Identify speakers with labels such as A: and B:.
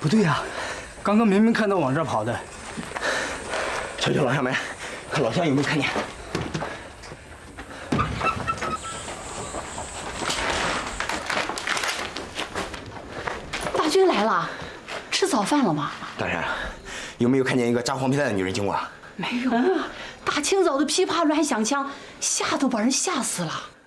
A: 不对呀，刚刚明明看到往这儿跑的。
B: 瞧瞧老乡们，看老乡有没有看见？
C: 大军来了，吃早饭了吗？
B: 当然了，有没有看见一个扎黄皮带的女人经过？
C: 没有啊，大清早的噼啪乱响枪，吓都把人吓死了。